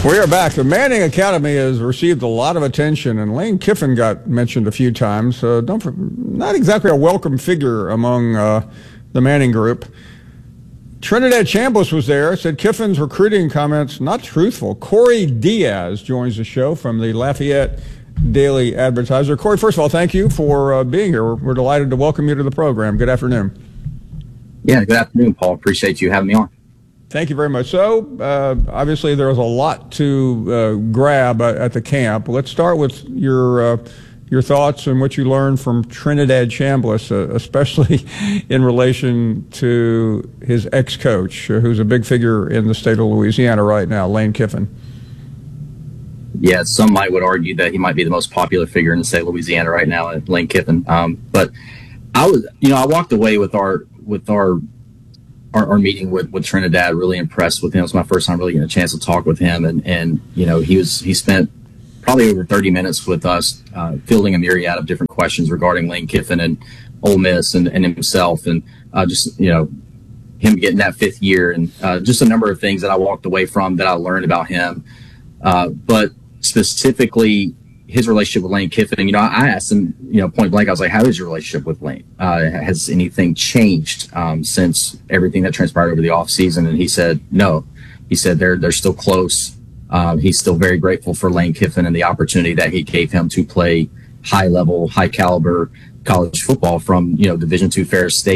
We are back. The Manning Academy has received a lot of attention, and Lane Kiffin got mentioned a few times. Not exactly a welcome figure among the Manning group. Trinidad Chambliss was there, said Kiffin's recruiting comments not truthful. Corey Diaz joins the show from the Lafayette Daily Advertiser. Corey, first of all, thank you for being here. We're delighted to welcome you to the program. Good afternoon. Yeah, good afternoon, Paul. Appreciate you having me on. Thank you very much. So, obviously, there was a lot to grab at the camp. Let's start with your thoughts and what you learned from Trinidad Chambliss, especially in relation to his ex-coach, who's a big figure in the state of Louisiana right now, Lane Kiffin. Yeah, some might would argue that he might be the most popular figure in the state of Louisiana right now, Lane Kiffin. But I walked away with our meeting with Trinidad, really impressed with him. It was my first time really getting a chance to talk with him, and he spent probably over 30 minutes with us, fielding a myriad of different questions regarding Lane Kiffin and Ole Miss and himself, and him getting that fifth year, and just a number of things that I walked away from that I learned about him. But specifically his relationship with Lane Kiffin, I asked him, point blank, I was like, how is your relationship with Lane? Has anything changed since everything that transpired over the offseason? And he said, no. He said they're still close. He's still very grateful for Lane Kiffin and the opportunity that he gave him to play high level, high caliber college football from, Division II Ferris State.